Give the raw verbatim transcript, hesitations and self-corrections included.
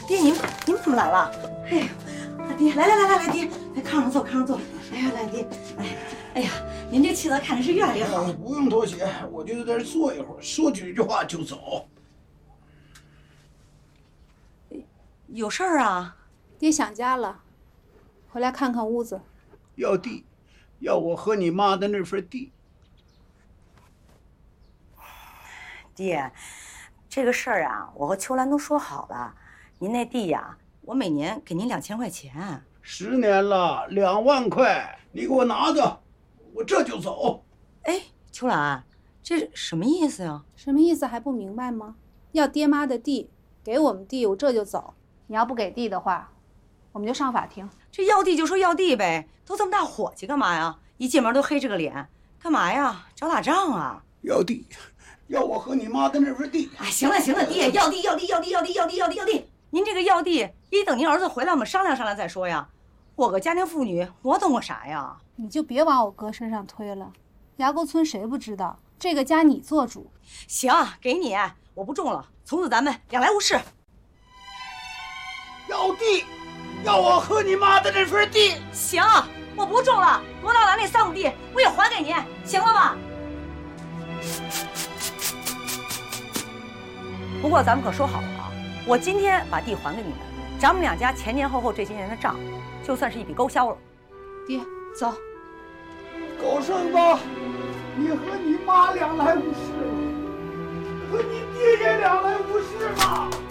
爹，您您怎么来了？哎呦，爹，来来来来来，爹，来炕上坐，炕上坐。哎呀，来爹，哎，哎呀，您这气色看着是越来越好。 哎、不用多谢，我就在这坐一会儿，说几句话就走。 有事儿啊？ 爹想家了，回来看看屋子。 要地，要我和你妈的那份地。 爹，这个事儿啊，我和秋兰都说好了。您那地呀，我每年给您两千块钱。 十年了，两万块，你给我拿着，我这就走。 哎，秋兰，这什么意思呀？ 什么意思还不明白吗？要爹妈的地，给我们地，我这就走。你要不给地的话，我们就上法庭。 这要地就说要地呗，都这么大伙计干嘛呀？一进门都黑着个脸，干嘛呀？找打仗啊？ 要地，要我和你妈的那份地。 哎，行了行了，爹，要地要地要地要地要地要地要地。您这个要地，也等您儿子回来我们商量商量再说呀。我个家庭妇女，我懂我啥呀？ 你就别往我哥身上推了。崖沟村谁不知道？这个家你做主。 行，给你，我不种了，从此咱们两来无事。 要地，要我和你妈的那份地。 行，我不种了，罗大兰那三亩地我也还给您，行了吧？不过咱们可说好了啊，我今天把地还给你们，咱们两家前前后后这些年的账，就算是一笔勾销了。 爹，走。 高胜子，你和你妈两来无事了，和你爹也两来无事了。